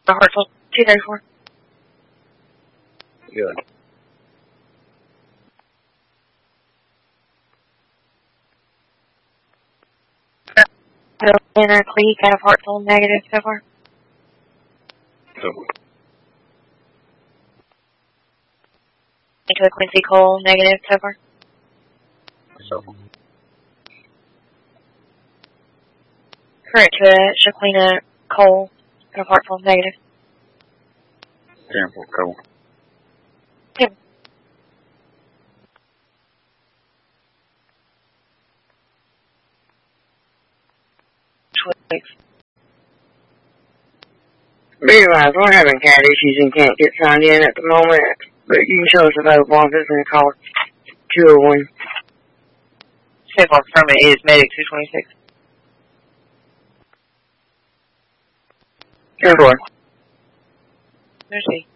Hartsville 234. Good. Banner Cleek out of Hartsville, negative so far. So, Into Quincy Cole, negative so far. so. Current to Shaquina Cole out of Hartsville, negative. 10-4 Cole. Yep. Realize we're having cat issues and can't get signed in at the moment, but you can show us available office and call 201. So far from it is Medic 226. 10-4. Mercy.